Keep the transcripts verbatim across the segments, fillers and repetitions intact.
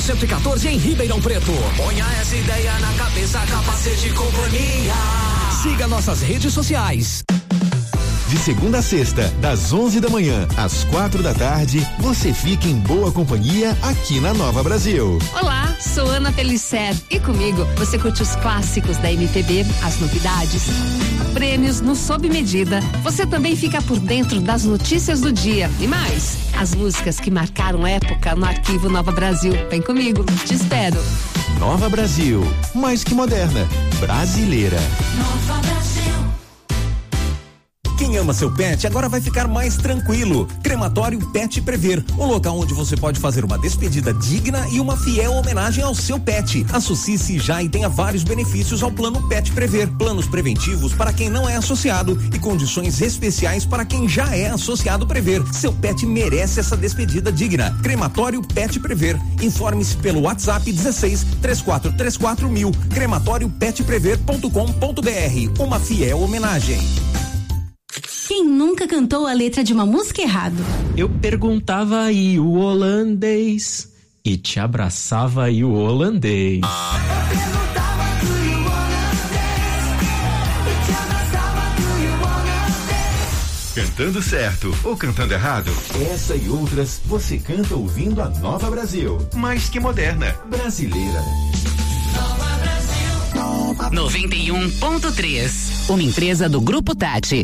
cento e quatorze em Ribeirão Preto. Ponha essa ideia na cabeça, Capacete e Companhia. Siga nossas redes sociais. De segunda a sexta, das onze da manhã às quatro da tarde, você fica em boa companhia aqui na Nova Brasil. Olá, sou Ana Felicer e comigo você curte os clássicos da M P B, as novidades, prêmios no Sob Medida. Você também fica por dentro das notícias do dia e mais, as músicas que marcaram época no arquivo Nova Brasil. Vem comigo, te espero. Nova Brasil, mais que moderna, brasileira. Nova Brasil. Quem ama seu pet agora vai ficar mais tranquilo. Crematório Pet Prever, um local onde você pode fazer uma despedida digna e uma fiel homenagem ao seu pet. Associe-se já e tenha vários benefícios ao plano Pet Prever. Planos preventivos para quem não é associado e condições especiais para quem já é associado Prever. Seu pet merece essa despedida digna. Crematório Pet Prever. Informe-se pelo WhatsApp dezesseis, três quatro três quatro mil. crematório pet prever ponto com ponto br. Uma fiel homenagem. Quem nunca cantou a letra de uma música errado? Eu perguntava aí o holandês e te abraçava aí o holandês. Cantando certo ou cantando errado? Essa e outras você canta ouvindo a Nova Brasil. Mais que moderna, brasileira. Nova Brasil. noventa e um ponto três. Uma empresa do Grupo Tati.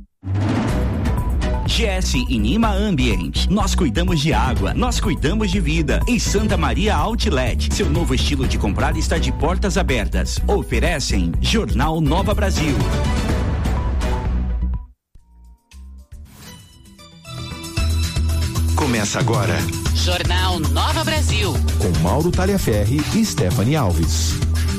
G S Inima Ambiente. Nós cuidamos de água, nós cuidamos de vida. Em Santa Maria Outlet, seu novo estilo de comprar está de portas abertas. Oferecem Jornal Nova Brasil. Começa agora. Jornal Nova Brasil. Com Mauro Talhaferri e Stephanie Alves.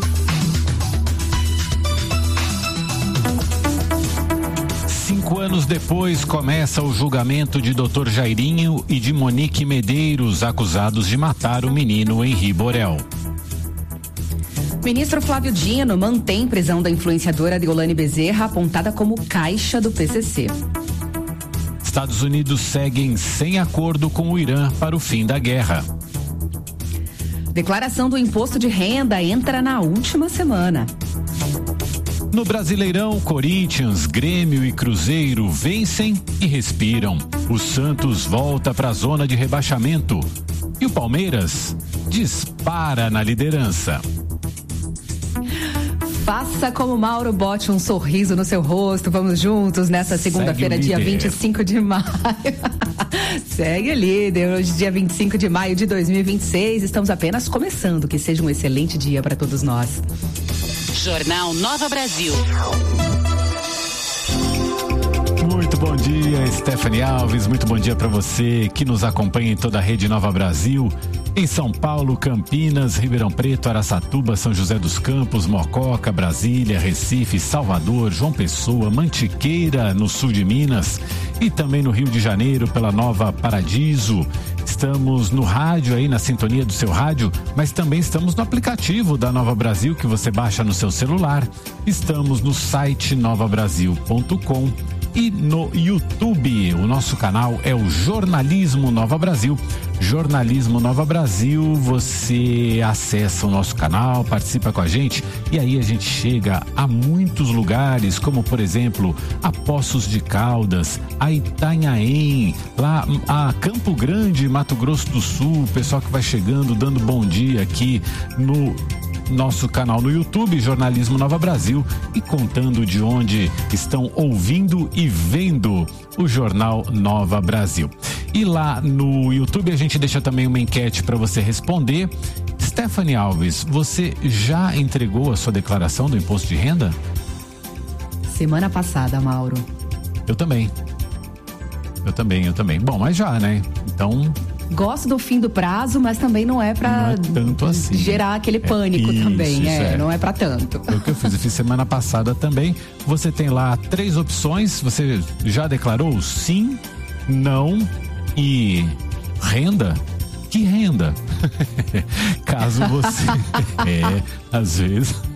Cinco anos depois, começa o julgamento de doutor Jairinho e de Monique Medeiros, acusados de matar o menino Henri Borel. Ministro Flávio Dino mantém prisão da influenciadora Deolane Bezerra, apontada como caixa do P C C. Estados Unidos seguem sem acordo com o Irã para o fim da guerra. Declaração do imposto de renda entra na última semana. No Brasileirão, Corinthians, Grêmio e Cruzeiro vencem e respiram. O Santos volta para a zona de rebaixamento. E o Palmeiras dispara na liderança. Faça como Mauro, bote um sorriso no seu rosto. Vamos juntos nessa segunda-feira, dia vinte e cinco de maio. Segue o líder. Hoje, dia vinte e cinco de maio de dois mil e vinte e seis. Estamos apenas começando. Que seja um excelente dia para todos nós. Jornal Nova Brasil. Muito bom dia, Stephanie Alves. Muito bom dia para você que nos acompanha em toda a rede Nova Brasil. Em São Paulo, Campinas, Ribeirão Preto, Araçatuba, São José dos Campos, Mococa, Brasília, Recife, Salvador, João Pessoa, Mantiqueira, no sul de Minas, e também no Rio de Janeiro, pela Nova Paradiso. Estamos no rádio aí, na sintonia do seu rádio, mas também estamos no aplicativo da Nova Brasil que você baixa no seu celular. Estamos no site nova brasil ponto com e no YouTube. O nosso canal é o Jornalismo Nova Brasil. Jornalismo Nova Brasil, você acessa o nosso canal, participa com a gente e aí a gente chega a muitos lugares, como por exemplo, a Poços de Caldas, a Itanhaém, lá a Campo Grande, Mato Grosso do Sul, o pessoal que vai chegando, dando bom dia aqui no nosso canal no YouTube, Jornalismo Nova Brasil, e contando de onde estão ouvindo e vendo o Jornal Nova Brasil. E lá no YouTube a gente deixa também uma enquete para você responder. Stephanie Alves, você já entregou a sua declaração do imposto de renda? Semana passada, Mauro. Eu também. Eu também, eu também. Bom, mas já, né? Então... Gosto do fim do prazo, mas também não é pra não é tanto assim. gerar aquele pânico é, isso, também, isso é, é. não é pra tanto. Foi o que eu fiz, eu fiz semana passada também. Você tem lá três opções, você já declarou sim, não e renda? Que renda? Caso você... é, às vezes...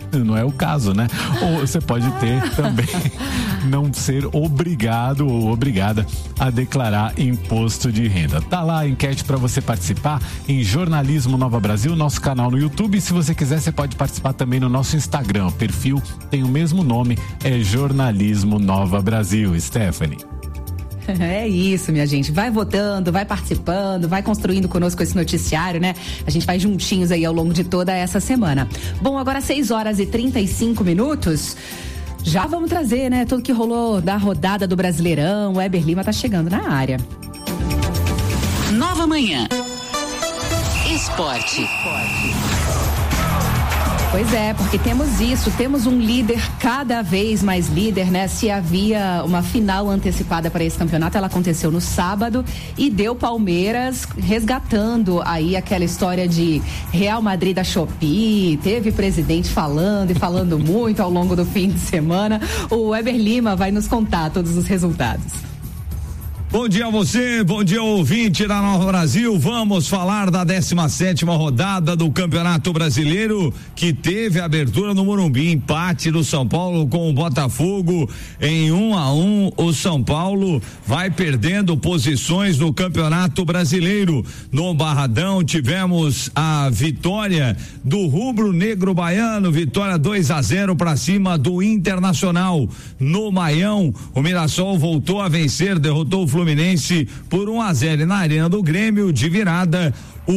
não é o caso, né? Ou você pode ter também não ser obrigado ou obrigada a declarar imposto de renda. Tá lá a enquete para você participar em Jornalismo Nova Brasil, nosso canal no YouTube. E se você quiser, você pode participar também no nosso Instagram. O perfil tem o mesmo nome, é Jornalismo Nova Brasil. Stephanie. É isso, minha gente. Vai votando, vai participando, vai construindo conosco esse noticiário, né? A gente vai juntinhos aí ao longo de toda essa semana. Bom, agora seis horas e trinta e cinco minutos. Já vamos trazer, né? Tudo que rolou da rodada do Brasileirão. O Weber Lima tá chegando na área. Nova Manhã. Esporte. Pois é, porque temos isso, temos um líder cada vez mais líder, né? Se havia uma final antecipada para esse campeonato, ela aconteceu no sábado e deu Palmeiras resgatando aí aquela história de Real Madrid da Shopee, teve presidente falando e falando muito ao longo do fim de semana. O Weber Lima vai nos contar todos os resultados. Bom dia a você, bom dia ouvinte da Nova Brasil. Vamos falar da décima sétima rodada do Campeonato Brasileiro, que teve abertura no Morumbi, empate do São Paulo com o Botafogo em um a um. O São Paulo vai perdendo posições no Campeonato Brasileiro. No Barradão tivemos a vitória do Rubro Negro Baiano, vitória dois a zero para cima do Internacional. No Maião, o Mirassol voltou a vencer, derrotou o Fluminense por um a zero. Na Arena do Grêmio, de virada,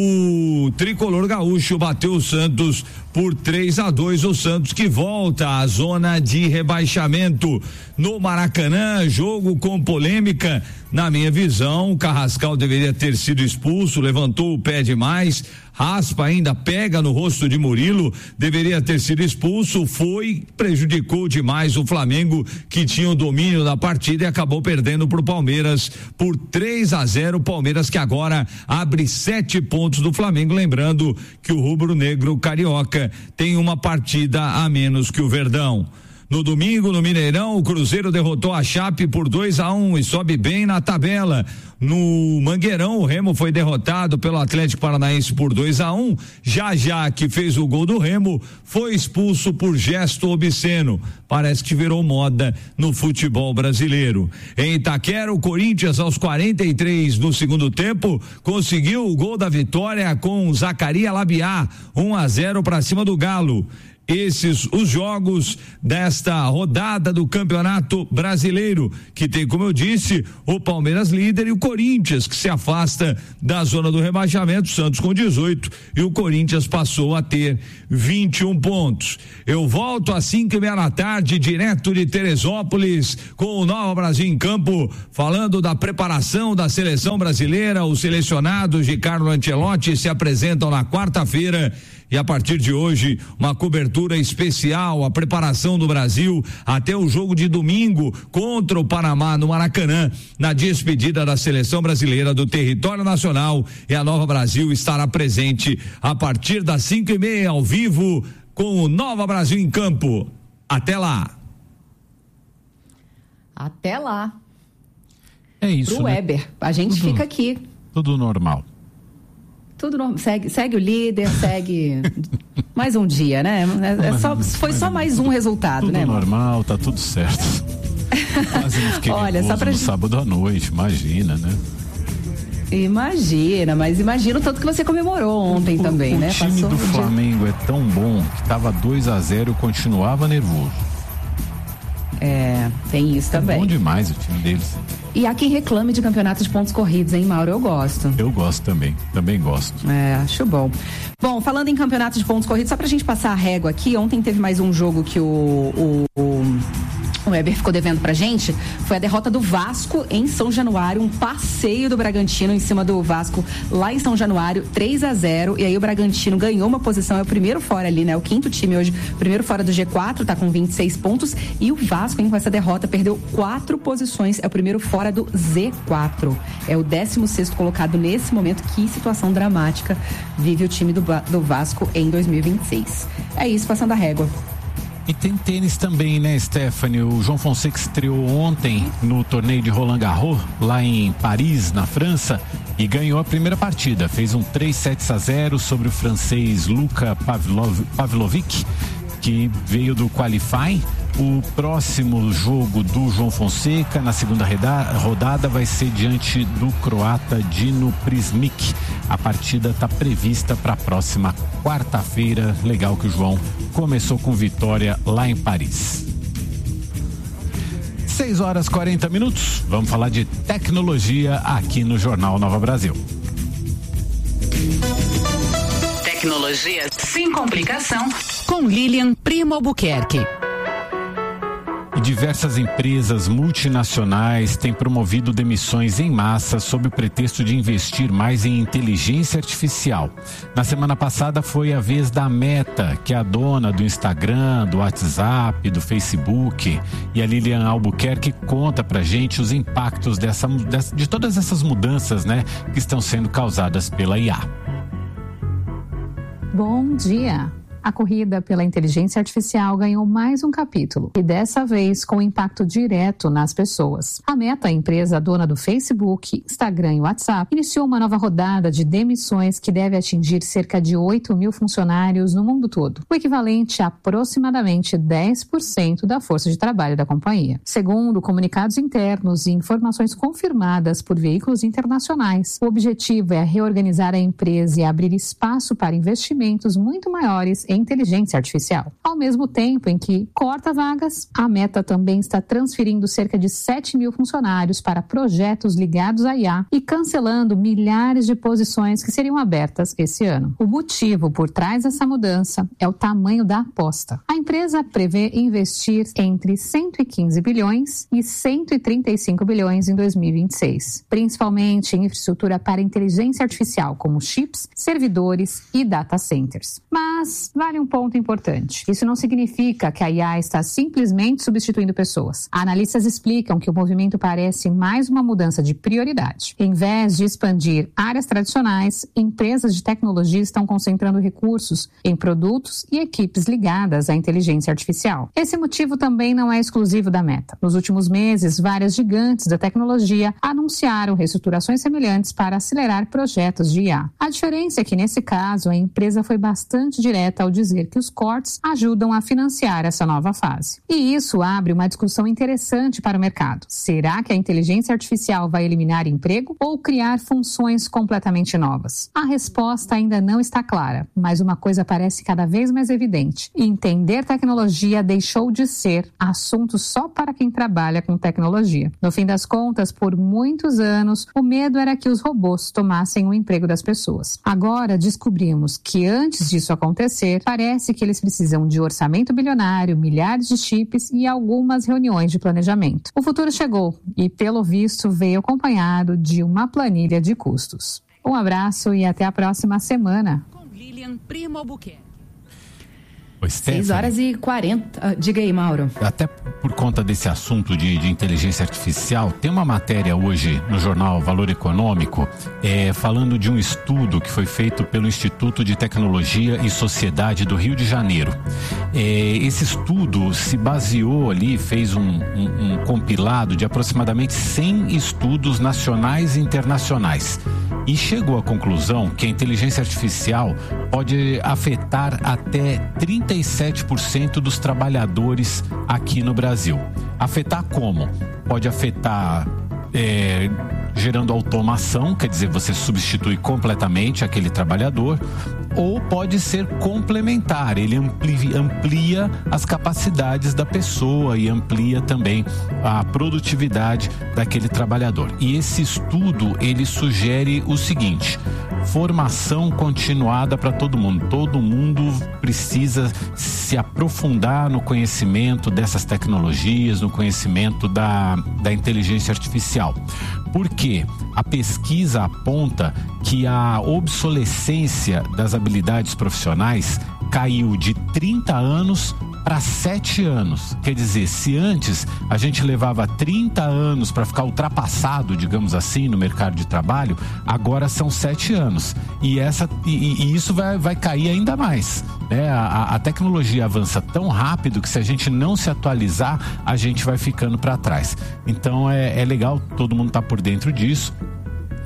o tricolor gaúcho bateu o Santos por três a dois. O Santos que volta à zona de rebaixamento. No Maracanã, jogo com polêmica. Na minha visão, o Carrascal deveria ter sido expulso, levantou o pé demais. Raspa ainda pega no rosto de Murilo, deveria ter sido expulso, foi, prejudicou demais o Flamengo, que tinha o domínio da partida e acabou perdendo pro Palmeiras por três a zero. Palmeiras que agora abre sete pontos do Flamengo, lembrando que o rubro-negro carioca tem uma partida a menos que o Verdão. No domingo, no Mineirão, o Cruzeiro derrotou a Chape por dois a um e sobe bem na tabela. No Mangueirão, o Remo foi derrotado pelo Atlético Paranaense por dois a um. Já já que fez o gol do Remo, foi expulso por gesto obsceno. Parece que virou moda no futebol brasileiro. Em Itaquera, o Corinthians, aos quarenta e três do segundo tempo, conseguiu o gol da vitória com Zacaria Labiá, um a zero para cima do Galo. Esses os jogos desta rodada do Campeonato Brasileiro, que tem, como eu disse, o Palmeiras líder e o Corinthians, que se afasta da zona do rebaixamento, Santos com dezoito, e o Corinthians passou a ter vinte e um pontos. Eu volto às cinco e meia da tarde, direto de Teresópolis, com o Nova Brasil em campo, falando da preparação da seleção brasileira. Os selecionados de Carlo Ancelotti se apresentam na quarta-feira. E a partir de hoje, uma cobertura especial, a preparação do Brasil até o jogo de domingo contra o Panamá no Maracanã, na despedida da seleção brasileira do território nacional. E a Nova Brasil estará presente a partir das cinco e meia, ao vivo, com o Nova Brasil em campo. Até lá. Até lá. É isso. Pro né? Weber. A gente tudo, fica aqui. Tudo normal. Tudo normal. Segue, segue o líder, segue mais um dia, né? É, é só, foi só mais um resultado, tudo né? Tudo normal, tá tudo certo. Quase não fiquei Olha, só pra no sábado à noite, imagina, né? Imagina, mas imagina o tanto que você comemorou ontem o, também, o né? O time Passou do um Flamengo dia... é tão bom que tava dois a zero e continuava nervoso. É, tem isso também. É bom demais o time deles. E há quem reclame de campeonato de pontos corridos, hein, Mauro? Eu gosto. Eu gosto também, também gosto. É, acho bom. Bom, falando em campeonato de pontos corridos, só pra gente passar a régua aqui, ontem teve mais um jogo que o, o, o, o Weber ficou devendo pra gente, foi a derrota do Vasco em São Januário, um passeio do Bragantino em cima do Vasco lá em São Januário, três a zero, e aí o Bragantino ganhou uma posição, é o primeiro fora ali, né? O quinto time hoje, primeiro fora do G quatro, tá com vinte e seis pontos, e o Vasco, hein, com essa derrota, perdeu quatro posições, é o primeiro fora do Z quatro, é o décimo sexto colocado nesse momento. Que situação dramática vive o time do, do Vasco em dois mil e vinte e seis. É isso, passando a régua. E tem tênis também, né, Stephanie? O João Fonseca estreou ontem no torneio de Roland Garros, lá em Paris, na França, e ganhou a primeira partida. Fez um três sets a zero sobre o francês Luka Pavlov, Pavlovic. que veio do Qualify. O próximo jogo do João Fonseca na segunda rodada vai ser diante do croata Dino Prismic. A partida está prevista para a próxima quarta-feira. Legal que o João começou com vitória lá em Paris. seis horas e quarenta minutos. Vamos falar de tecnologia aqui no Jornal Nova Brasil. Tecnologia sem complicação com Lilian Primo Albuquerque. Diversas empresas multinacionais têm promovido demissões em massa sob o pretexto de investir mais em inteligência artificial. Na semana passada foi a vez da Meta, que é a dona do Instagram, do WhatsApp, do Facebook. E a Lilian Albuquerque conta pra gente os impactos dessa, de todas essas mudanças, né, que estão sendo causadas pela I A. Bom dia! A corrida pela inteligência artificial ganhou mais um capítulo, e dessa vez com impacto direto nas pessoas. A Meta, a empresa dona do Facebook, Instagram e WhatsApp, iniciou uma nova rodada de demissões que deve atingir cerca de oito mil funcionários no mundo todo, o equivalente a aproximadamente dez por cento da força de trabalho da companhia. Segundo comunicados internos e informações confirmadas por veículos internacionais, o objetivo é reorganizar a empresa e abrir espaço para investimentos muito maiores em inteligência artificial. Ao mesmo tempo em que corta vagas, a Meta também está transferindo cerca de sete mil funcionários para projetos ligados à I A e cancelando milhares de posições que seriam abertas esse ano. O motivo por trás dessa mudança é o tamanho da aposta. A empresa prevê investir entre cento e quinze bilhões e cento e trinta e cinco bilhões em dois mil e vinte e seis, principalmente em infraestrutura para inteligência artificial, como chips, servidores e data centers. Mas vale um ponto importante. Isso não significa que a I A está simplesmente substituindo pessoas. Analistas explicam que o movimento parece mais uma mudança de prioridade. Em vez de expandir áreas tradicionais, empresas de tecnologia estão concentrando recursos em produtos e equipes ligadas à inteligência artificial. Esse motivo também não é exclusivo da Meta. Nos últimos meses, várias gigantes da tecnologia anunciaram reestruturações semelhantes para acelerar projetos de I A. A diferença é que, nesse caso, a empresa foi bastante direta ao dizer que os cortes ajudam a financiar essa nova fase. E isso abre uma discussão interessante para o mercado. Será que a inteligência artificial vai eliminar emprego ou criar funções completamente novas? A resposta ainda não está clara, mas uma coisa parece cada vez mais evidente. Entender tecnologia deixou de ser assunto só para quem trabalha com tecnologia. No fim das contas, por muitos anos, o medo era que os robôs tomassem o emprego das pessoas. Agora descobrimos que antes disso acontecer, parece que eles precisam de orçamento bilionário, milhares de chips e algumas reuniões de planejamento. O futuro chegou e, pelo visto, veio acompanhado de uma planilha de custos. Um abraço e até a próxima semana. Com Lilian Primo Albuquerque. seis horas e quarenta. Diga aí, Mauro. Até por conta desse assunto de, de inteligência artificial, tem uma matéria hoje no jornal Valor Econômico é, falando de um estudo que foi feito pelo Instituto de Tecnologia e Sociedade do Rio de Janeiro. É, esse estudo se baseou ali, fez um, um, um compilado de aproximadamente cem estudos nacionais e internacionais e chegou à conclusão que a inteligência artificial pode afetar até trinta e sete por cento dos trabalhadores aqui no Brasil. Afetar como? Pode afetar é, gerando automação, quer dizer, você substitui completamente aquele trabalhador, ou pode ser complementar, ele amplia, amplia as capacidades da pessoa e amplia também a produtividade daquele trabalhador. E esse estudo, ele sugere o seguinte: formação continuada para todo mundo. Todo mundo precisa se aprofundar no conhecimento dessas tecnologias, no conhecimento da, da inteligência artificial. Por quê? A pesquisa aponta que a obsolescência das habilidades profissionais caiu de trinta anos para sete anos. Quer dizer, se antes a gente levava trinta anos para ficar ultrapassado, digamos assim, no mercado de trabalho, agora são sete anos. E, essa, e, e isso vai, vai cair ainda mais. Né? A, a tecnologia avança tão rápido que, se a gente não se atualizar, a gente vai ficando para trás. Então é, é legal todo mundo estar por dentro disso.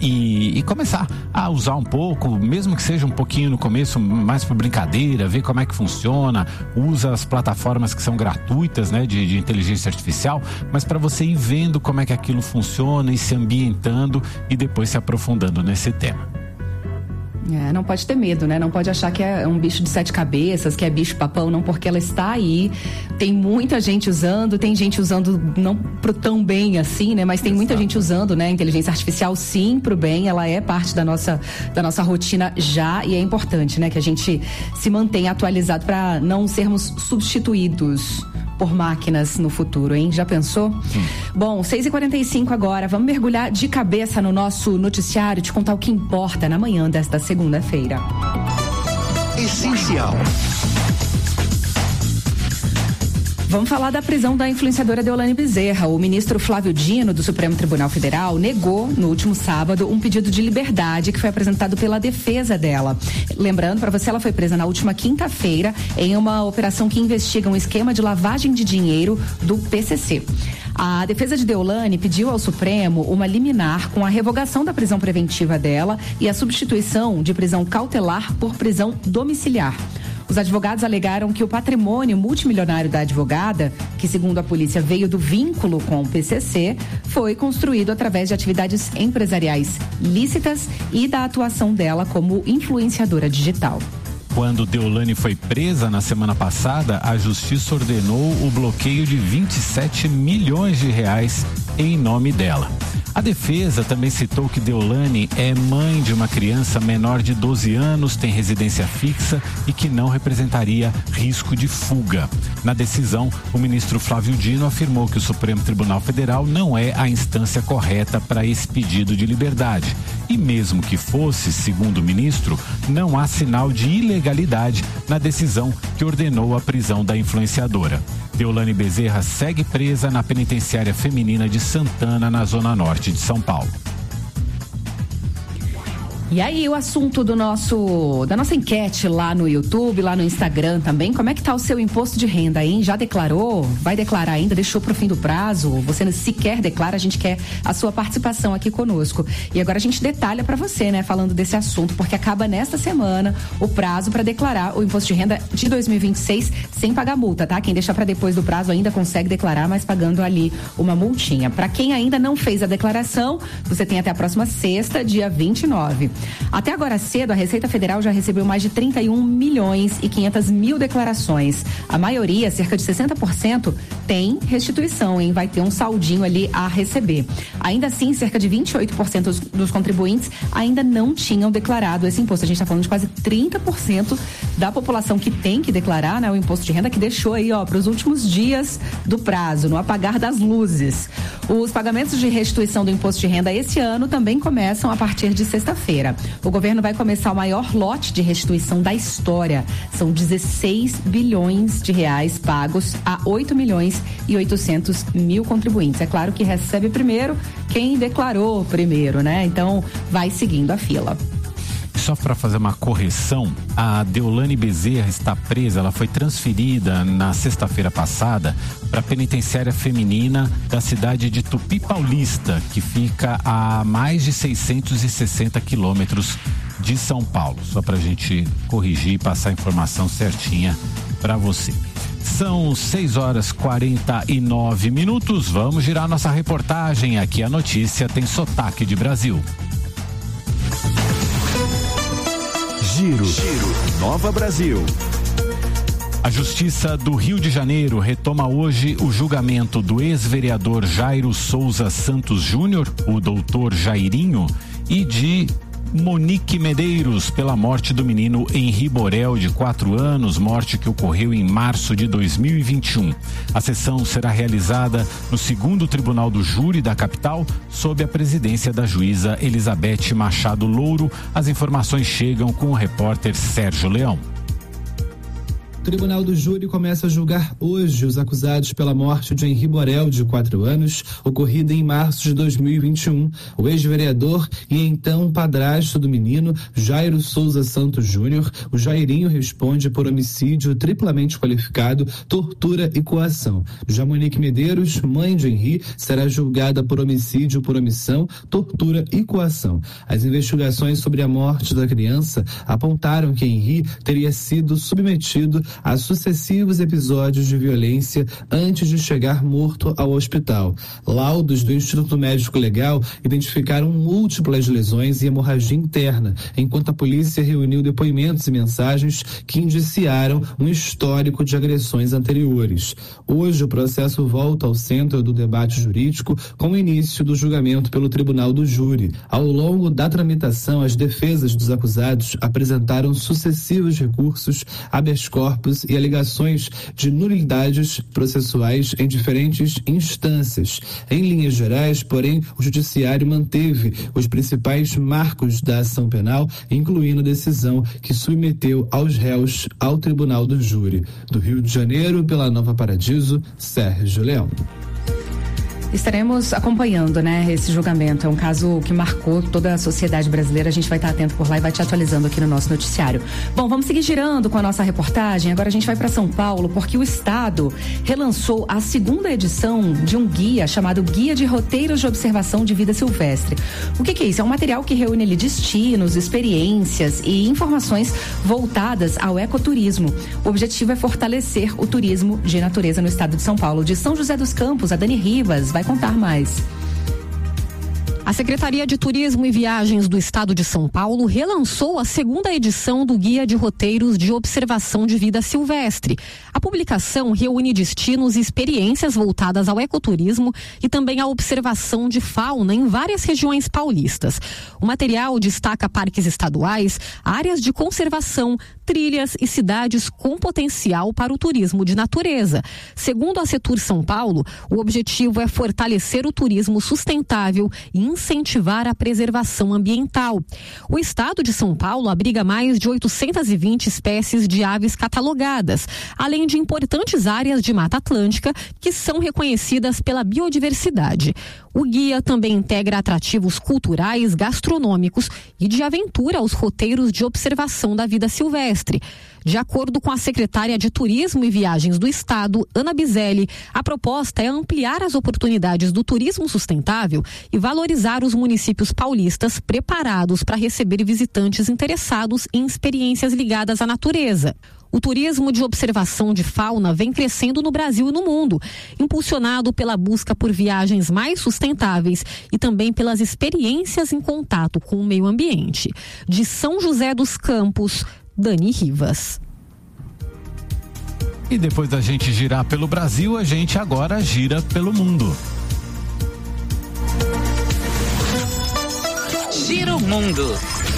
e, e começar a usar um pouco, mesmo que seja um pouquinho no começo, mais por brincadeira, ver como é que funciona, usa as plataformas que são gratuitas, né, de, de inteligência artificial, mas para você ir vendo como é que aquilo funciona e se ambientando e depois se aprofundando nesse tema. É, não pode ter medo, né? Não pode achar que é um bicho de sete cabeças, que é bicho papão, não, porque ela está aí. Tem muita gente usando, tem gente usando não pro tão bem assim, né? Mas tem muita gente usando, né? Inteligência artificial sim pro bem, ela é parte da nossa, da nossa rotina já, e é importante, né? Que a gente se mantenha atualizado para não sermos substituídos por máquinas no futuro, hein? Já pensou? Sim. Bom, seis e quarenta e cinco agora, vamos mergulhar de cabeça no nosso noticiário, te contar o que importa na manhã desta segunda-feira. Essencial. Vamos falar da prisão da influenciadora Deolane Bezerra. O ministro Flávio Dino, do Supremo Tribunal Federal, negou no último sábado um pedido de liberdade que foi apresentado pela defesa dela. Lembrando para você, ela foi presa na última quinta-feira em uma operação que investiga um esquema de lavagem de dinheiro do P C C. A defesa de Deolane pediu ao Supremo uma liminar com a revogação da prisão preventiva dela e a substituição de prisão cautelar por prisão domiciliar. Os advogados alegaram que o patrimônio multimilionário da advogada, que segundo a polícia veio do vínculo com o P C C, foi construído através de atividades empresariais lícitas e da atuação dela como influenciadora digital. Quando Deolane foi presa na semana passada, a justiça ordenou o bloqueio de vinte e sete milhões de reais em nome dela. A defesa também citou que Deolane é mãe de uma criança menor de doze anos, tem residência fixa e que não representaria risco de fuga. Na decisão, o ministro Flávio Dino afirmou que o Supremo Tribunal Federal não é a instância correta para esse pedido de liberdade. E mesmo que fosse, segundo o ministro, não há sinal de ilegalidade na decisão que ordenou a prisão da influenciadora. Deolane Bezerra segue presa na penitenciária feminina de Santana, na zona norte de São Paulo. E aí, o assunto do nosso, da nossa enquete lá no YouTube, lá no Instagram também, como é que tá o seu imposto de renda, hein? Já declarou? Vai declarar ainda? Deixou pro fim do prazo? Você sequer declara? A gente quer a sua participação aqui conosco. E agora a gente detalha para você, né, falando desse assunto, porque acaba nesta semana o prazo para declarar o imposto de renda de dois mil e vinte e seis sem pagar multa, tá? Quem deixar para depois do prazo ainda consegue declarar, mas pagando ali uma multinha. Para quem ainda não fez a declaração, você tem até a próxima sexta, dia vinte e nove. Até agora cedo, a Receita Federal já recebeu mais de trinta e um milhões e quinhentas mil declarações. A maioria, cerca de sessenta por cento, tem restituição, hein? Vai ter um saldinho ali a receber. Ainda assim, cerca de vinte e oito por cento dos, dos contribuintes ainda não tinham declarado esse imposto. A gente está falando de quase trinta por cento da população que tem que declarar, né, o imposto de renda, que deixou aí, ó, para os últimos dias do prazo, no apagar das luzes. Os pagamentos de restituição do imposto de renda esse ano também começam a partir de sexta-feira. O governo vai começar o maior lote de restituição da história. São dezesseis bilhões de reais pagos a oito milhões e oitocentos mil contribuintes. É claro que recebe primeiro quem declarou primeiro, né? Então, vai seguindo a fila. Só para fazer uma correção, a Deolane Bezerra está presa, ela foi transferida na sexta-feira passada para a penitenciária feminina da cidade de Tupi Paulista, que fica a mais de seiscentos e sessenta quilômetros de São Paulo. Só para a gente corrigir e passar a informação certinha para você. São seis horas e quarenta e nove minutos, vamos girar nossa reportagem. Aqui a notícia tem sotaque de Brasil. Giro, Giro, Nova Brasil. A Justiça do Rio de Janeiro retoma hoje o julgamento do ex-vereador Jairo Souza Santos Júnior, o doutor Jairinho, e de Monique Medeiros pela morte do menino Henri Borel, de quatro anos, morte que ocorreu em março de dois mil e vinte e um. A sessão será realizada no segundo Tribunal do Júri da capital, sob a presidência da juíza Elizabeth Machado Louro. As informações chegam com o repórter Sérgio Leão. O Tribunal do Júri começa a julgar hoje os acusados pela morte de Henri Borel, de quatro anos, ocorrida em março de dois mil e vinte e um. O ex-vereador e então padrasto do menino, Jairo Souza Santos Júnior, o Jairinho, responde por homicídio triplamente qualificado, tortura e coação. Já Monique Medeiros, mãe de Henri, será julgada por homicídio por omissão, tortura e coação. As investigações sobre a morte da criança apontaram que Henri teria sido submetido a sucessivos episódios de violência antes de chegar morto ao hospital. Laudos do Instituto Médico Legal identificaram múltiplas lesões e hemorragia interna, enquanto a polícia reuniu depoimentos e mensagens que indiciaram um histórico de agressões anteriores. Hoje o processo volta ao centro do debate jurídico com o início do julgamento pelo Tribunal do Júri. Ao longo da tramitação, as defesas dos acusados apresentaram sucessivos recursos, habeas corpus e alegações de nulidades processuais em diferentes instâncias. Em linhas gerais, porém, o judiciário manteve os principais marcos da ação penal, incluindo a decisão que submeteu aos réus ao Tribunal do Júri. Do Rio de Janeiro, pela Nova Paradiso, Sérgio Leão. Estaremos acompanhando, né, esse julgamento. É um caso que marcou toda a sociedade brasileira. A gente vai estar atento por lá e vai te atualizando aqui no nosso noticiário. Bom, vamos seguir girando com a nossa reportagem. Agora a gente vai para São Paulo, porque o Estado relançou a segunda edição de um guia chamado Guia de Roteiros de Observação de Vida Silvestre. O que, que é isso? É um material que reúne ali destinos, experiências e informações voltadas ao ecoturismo. O objetivo é fortalecer o turismo de natureza no estado de São Paulo. De São José dos Campos, a Dani Rivas vai contar mais. A Secretaria de Turismo e Viagens do Estado de São Paulo relançou a segunda edição do Guia de Roteiros de Observação de Vida Silvestre. A publicação reúne destinos e experiências voltadas ao ecoturismo e também à observação de fauna em várias regiões paulistas. O material destaca parques estaduais, áreas de conservação, trilhas e cidades com potencial para o turismo de natureza. Segundo a Setur São Paulo, o objetivo é fortalecer o turismo sustentável e incentivar a preservação ambiental. O estado de São Paulo abriga mais de oitocentas e vinte espécies de aves catalogadas, além de importantes áreas de Mata Atlântica que são reconhecidas pela biodiversidade. O guia também integra atrativos culturais, gastronômicos e de aventura aos roteiros de observação da vida silvestre. De acordo com a secretária de Turismo e Viagens do Estado, Ana Bizelli, a proposta é ampliar as oportunidades do turismo sustentável e valorizar os municípios paulistas preparados para receber visitantes interessados em experiências ligadas à natureza. O turismo de observação de fauna vem crescendo no Brasil e no mundo, impulsionado pela busca por viagens mais sustentáveis e também pelas experiências em contato com o meio ambiente. De São José dos Campos, Dani Rivas. E depois da gente girar pelo Brasil, a gente agora gira pelo mundo. Gira o mundo.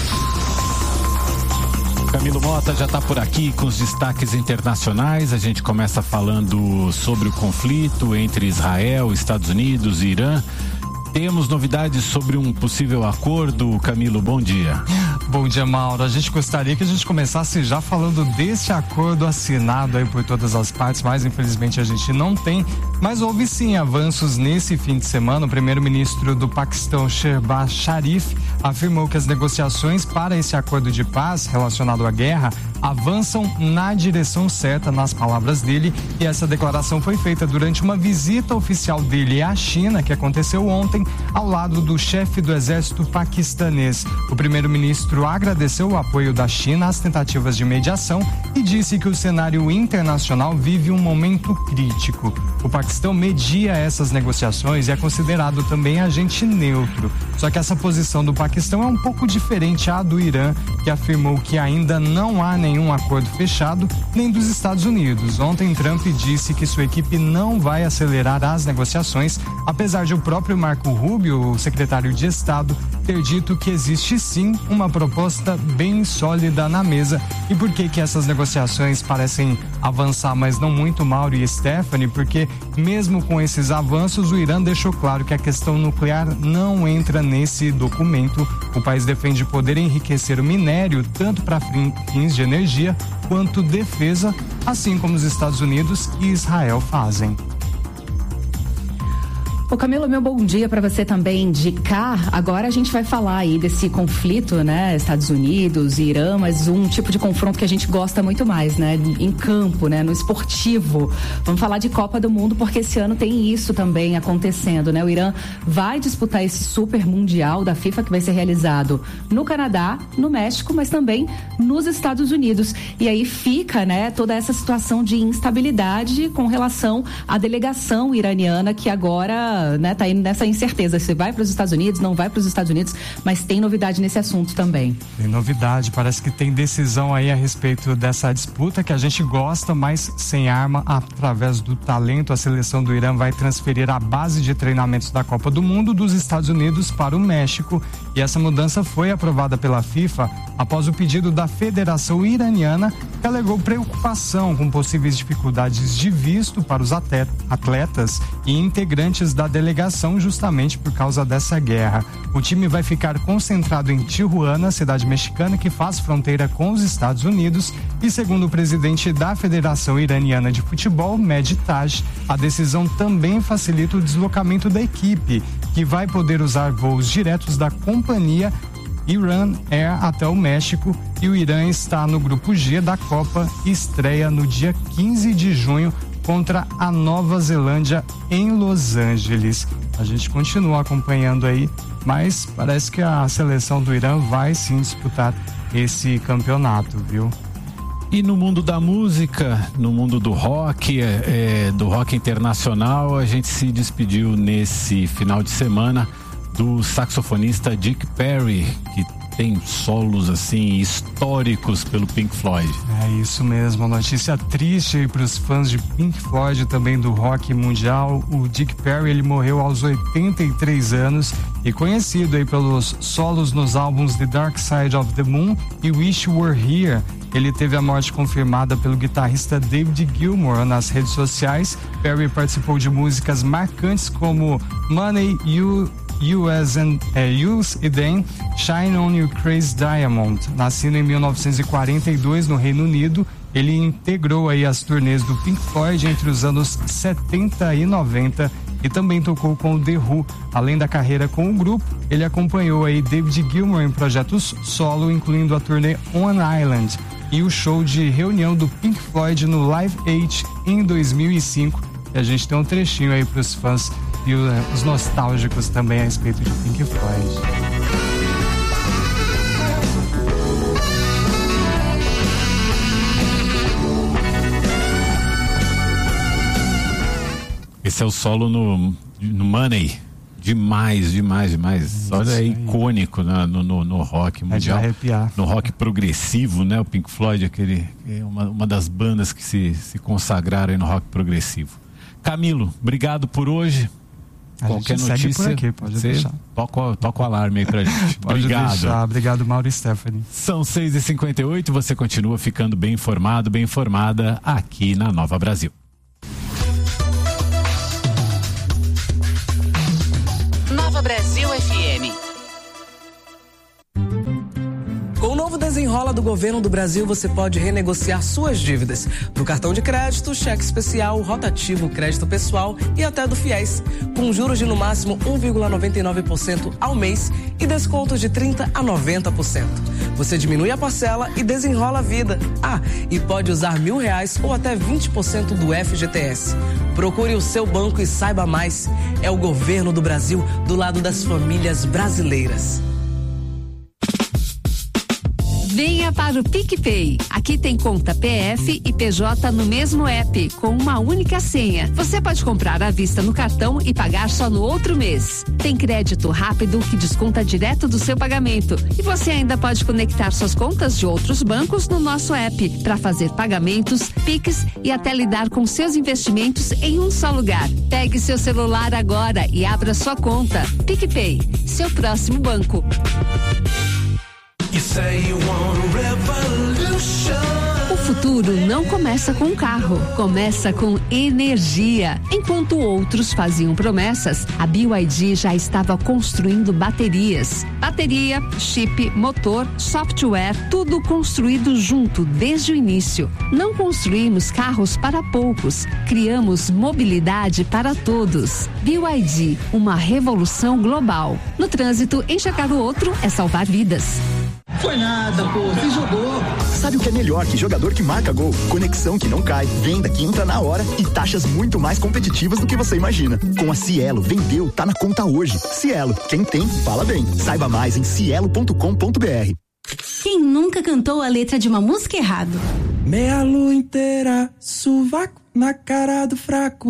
Camilo Mota já está por aqui com os destaques internacionais. A gente começa falando sobre o conflito entre Israel, Estados Unidos e Irã. Temos novidades sobre um possível acordo. Camilo, bom dia. Bom dia, Mauro. A gente gostaria que a gente começasse já falando desse acordo assinado aí por todas as partes, mas infelizmente a gente não tem. Mas houve sim avanços nesse fim de semana. O primeiro-ministro do Paquistão, Shehbaz Sharif, afirmou que as negociações para esse acordo de paz relacionado à guerra avançam na direção certa, nas palavras dele, e essa declaração foi feita durante uma visita oficial dele à China, que aconteceu ontem, ao lado do chefe do exército paquistanês. O primeiro-ministro agradeceu o apoio da China às tentativas de mediação e disse que o cenário internacional vive um momento crítico. O Paquistão media essas negociações e é considerado também agente neutro. Só que essa posição do Paquistão é um pouco diferente à do Irã, que afirmou que ainda não há nenhum acordo fechado, nem dos Estados Unidos. Ontem, Trump disse que sua equipe não vai acelerar as negociações, apesar de o próprio Marco Rubio, o secretário de Estado, ter dito que existe sim uma proposta bem sólida na mesa. E por que que essas negociações parecem avançar, mas não muito, Mauro e Stephanie? Porque mesmo com esses avanços, o Irã deixou claro que a questão nuclear não entra nesse documento. O país defende poder enriquecer o minério tanto para fins de energia quanto defesa, assim como os Estados Unidos e Israel fazem. Ô Camilo, meu bom dia para você também de cá. Agora a gente vai falar aí desse conflito, né? Estados Unidos e Irã, mas um tipo de confronto que a gente gosta muito mais, né? Em campo, né? No esportivo. Vamos falar de Copa do Mundo, porque esse ano tem isso também acontecendo, né? O Irã vai disputar esse super mundial da FIFA que vai ser realizado no Canadá, no México, mas também nos Estados Unidos. E aí fica, né? Toda essa situação de instabilidade com relação à delegação iraniana que agora, né, tá indo nessa incerteza, se vai para os Estados Unidos, não vai para os Estados Unidos, mas tem novidade nesse assunto também. Tem novidade, parece que tem decisão aí a respeito dessa disputa que a gente gosta, mas sem arma, através do talento. A seleção do Irã vai transferir a base de treinamentos da Copa do Mundo dos Estados Unidos para o México, e essa mudança foi aprovada pela FIFA após o pedido da Federação Iraniana, que alegou preocupação com possíveis dificuldades de visto para os atletas e integrantes da delegação, justamente por causa dessa guerra. O time vai ficar concentrado em Tijuana, cidade mexicana que faz fronteira com os Estados Unidos, e segundo o presidente da Federação Iraniana de Futebol, Mehdi Taj, a decisão também facilita o deslocamento da equipe, que vai poder usar voos diretos da companhia Iran Air até o México, e o Irã está no grupo G da Copa e estreia no dia quinze de junho contra a Nova Zelândia em Los Angeles. A gente continua acompanhando aí, mas parece que a seleção do Irã vai sim disputar esse campeonato, viu? E no mundo da música, no mundo do rock, é, do rock internacional, a gente se despediu nesse final de semana do saxofonista Dick Perry, que tem solos assim históricos pelo Pink Floyd. É isso mesmo, notícia triste aí para os fãs de Pink Floyd, também do rock mundial. O Dick Perry, ele morreu aos oitenta e três anos e conhecido aí pelos solos nos álbuns The Dark Side of the Moon e Wish You Were Here. Ele teve a morte confirmada pelo guitarrista David Gilmour nas redes sociais. Perry participou de músicas marcantes como Money, You Use and uh, Use e then Shine on You Crazy Diamond. Nascido em mil novecentos e quarenta e dois no Reino Unido, ele integrou aí as turnês do Pink Floyd entre os anos setenta e noventa e também tocou com o The Who. Além da carreira com o grupo, ele acompanhou aí David Gilmour em projetos solo, incluindo a turnê On an Island e o show de reunião do Pink Floyd no Live Aid em dois mil e cinco. E a gente tem um trechinho aí para os fãs e os nostálgicos também a respeito de Pink Floyd. Esse é o solo no, no Money. Demais, demais, demais. Isso. Olha, é icônico, né? no, no, no rock mundial. É de arrepiar. No rock progressivo, né? O Pink Floyd, aquele, é uma, uma das bandas que se, se consagraram aí no rock progressivo. Camilo, obrigado por hoje. A Qualquer gente notícia, segue por aqui, pode deixar. Toca, toca o alarme aí pra gente. Pode Obrigado. Deixar. Obrigado, Mauro e Stephanie. São seis e cinquenta e oito, você continua ficando bem informado, bem informada aqui na Nova Brasil. Nova Brasil F M. Com o novo Desenrola do Governo do Brasil, você pode renegociar suas dívidas do cartão de crédito, cheque especial, rotativo, crédito pessoal e até do FIES, com juros de no máximo um vírgula noventa e nove por cento ao mês e descontos de trinta por cento a noventa por cento. Você diminui a parcela e desenrola a vida. Ah, e pode usar mil reais ou até vinte por cento do F G T S. Procure o seu banco e saiba mais. É o Governo do Brasil do lado das famílias brasileiras. Venha para o PicPay. Aqui tem conta P F e P J no mesmo app, com uma única senha. Você pode comprar à vista no cartão e pagar só no outro mês. Tem crédito rápido que desconta direto do seu pagamento. E você ainda pode conectar suas contas de outros bancos no nosso app para fazer pagamentos, Pix e até lidar com seus investimentos em um só lugar. Pegue seu celular agora e abra sua conta. PicPay, seu próximo banco. You say you want a revolution. O futuro não começa com um carro, começa com energia. Enquanto outros faziam promessas, a B Y D já estava construindo baterias. Bateria, chip, motor, software, tudo construído junto desde o início. Não construímos carros para poucos, criamos mobilidade para todos. B Y D, uma revolução global. No trânsito, enxergar o outro é salvar vidas. Foi nada, pô, você jogou. Sabe o que é melhor que jogador que marca gol? Conexão que não cai, venda que entra na hora e taxas muito mais competitivas do que você imagina. Com a Cielo, vendeu, tá na conta hoje. Cielo, quem tem, fala bem. Saiba mais em cielo ponto com ponto b r. Quem nunca cantou a letra de uma música errado? Meia lua inteira, sovaco na cara do fraco.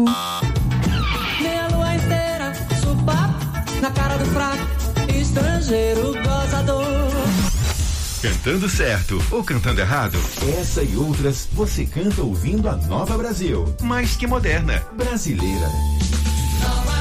Meia lua inteira, sovaco na cara do fraco. Estrangeiro gozador. Cantando certo ou cantando errado? Essa e outras você canta ouvindo a Nova Brasil. Mais que moderna, brasileira. Nova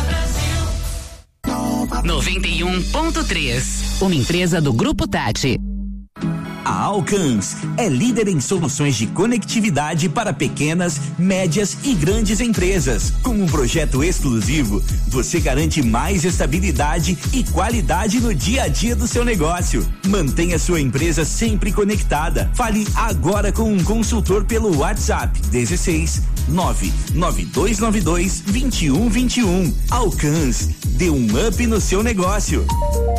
Brasil. noventa e um ponto três. Uma empresa do Grupo Tati. A Alcans é líder em soluções de conectividade para pequenas, médias e grandes empresas. Com um projeto exclusivo, você garante mais estabilidade e qualidade no dia a dia do seu negócio. Mantenha sua empresa sempre conectada. Fale agora com um consultor pelo WhatsApp dezesseis nove nove dois nove dois dois um dois um. Alcans, dê um up no seu negócio.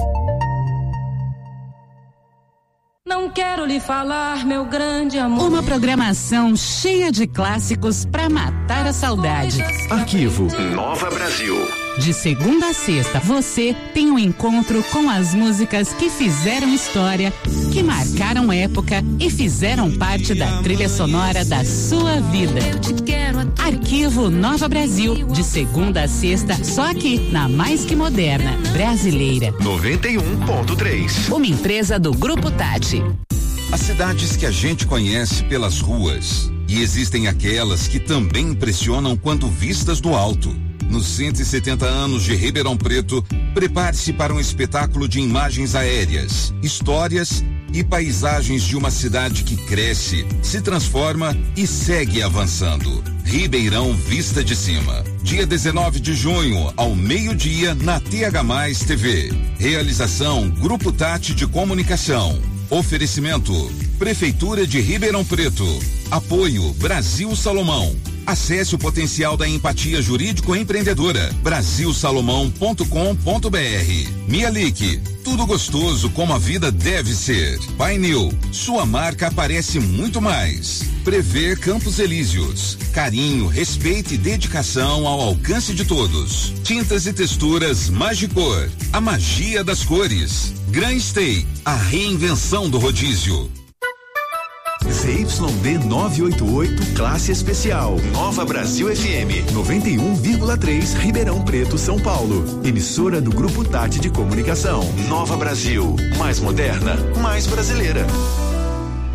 Não quero lhe falar, meu grande amor. Uma programação cheia de clássicos pra matar a saudade. Arquivo Nova Brasil. De segunda a sexta, você tem um encontro com as músicas que fizeram história, que marcaram época e fizeram parte da trilha sonora da sua vida. Arquivo Nova Brasil, de segunda a sexta, só aqui na Mais Que Moderna, brasileira. noventa e um ponto três. Uma empresa do Grupo Tati. As cidades que a gente conhece pelas ruas, e existem aquelas que também impressionam quando vistas do alto. Nos cento e setenta anos de Ribeirão Preto, prepare-se para um espetáculo de imagens aéreas, histórias e paisagens de uma cidade que cresce, se transforma e segue avançando. Ribeirão Vista de Cima. Dia dezenove de junho, ao meio-dia, na T H mais T V. Realização Grupo Tati de Comunicação. Oferecimento Prefeitura de Ribeirão Preto. Apoio Brasil Salomão. Acesse o potencial da empatia jurídico-empreendedora. brasil salomão ponto com ponto b r. Mialik, tudo gostoso como a vida deve ser. Painel, sua marca aparece muito mais. Prevê Campos Elíseos, carinho, respeito e dedicação ao alcance de todos. Tintas e texturas Magicor, a magia das cores. Grand Stay, a reinvenção do rodízio. Z Y D novecentos e oitenta e oito, classe especial. Nova Brasil F M, noventa e um vírgula três, Ribeirão Preto, São Paulo. Emissora do Grupo Tati de Comunicação. Nova Brasil, mais moderna, mais brasileira.